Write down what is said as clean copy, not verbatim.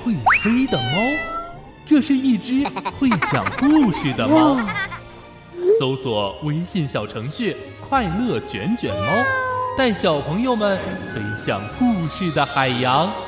会飞的猫，这是一只会讲故事的猫。搜索微信小程序快乐卷卷猫，带小朋友们飞向故事的海洋。